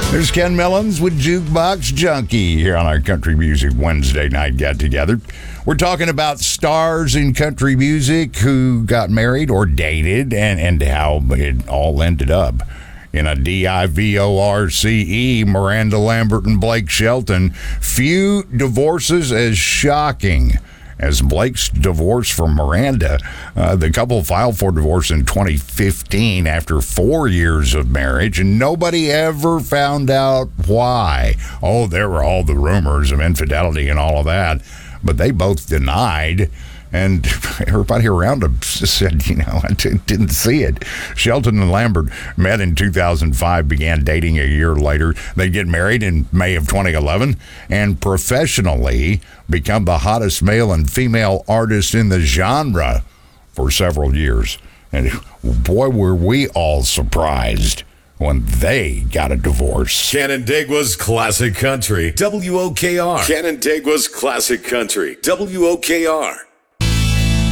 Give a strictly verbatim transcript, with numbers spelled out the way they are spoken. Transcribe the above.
There's Ken Millens with Jukebox Junkie here on our Country Music Wednesday night get-together. We're talking about stars in country music who got married or dated and, and how it all ended up. In a D I V O R C E, Miranda Lambert and Blake Shelton, few divorces as shocking as Blake's divorce from Miranda. Uh, the couple filed for divorce in twenty fifteen after four years of marriage, and nobody ever found out why. Oh, there were all the rumors of infidelity and all of that, but they both denied. And everybody around him said, you know, I t- didn't see it. Shelton and Lambert met in two thousand five, began dating a year later. They get married in May of twenty eleven and professionally become the hottest male and female artists in the genre for several years. And boy, were we all surprised when they got a divorce. Canandaigua's Classic Country, W O K R. Canandaigua's Classic Country, W O K R.